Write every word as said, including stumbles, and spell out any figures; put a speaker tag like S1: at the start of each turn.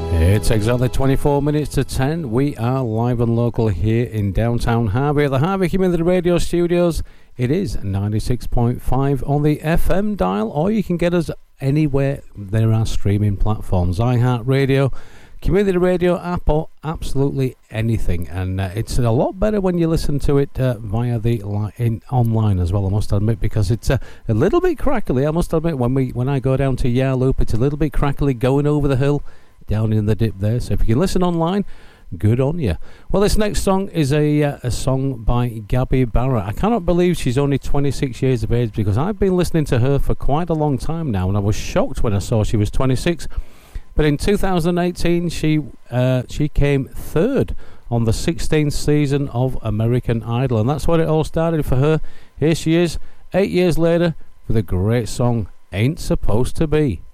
S1: It's exactly twenty-four minutes to ten. We are live and local here in downtown Harvey at the Harvey Community Radio Studios. It is ninety-six point five on the F M dial, or you can get us anywhere there are streaming platforms. iHeartRadio, Community Radio app, or absolutely anything. And uh, it's a lot better when you listen to it uh, via the li- in online as well, I must admit, because it's uh, a little bit crackly. I must admit, when we when I go down to Yarloop, it's a little bit crackly going over the hill, down in the dip there. So if you can listen online, good on you. Well, this next song is a uh, a song by Gabby Barrett. I cannot believe she's only twenty-six years of age, because I've been listening to her for quite a long time now, and I was shocked when I saw she was twenty-six. But in two thousand eighteen, she uh, she came third on the sixteenth season of American Idol, and that's where it all started for her. Here she is, eight years later, with a great song, Ain't Supposed to Be.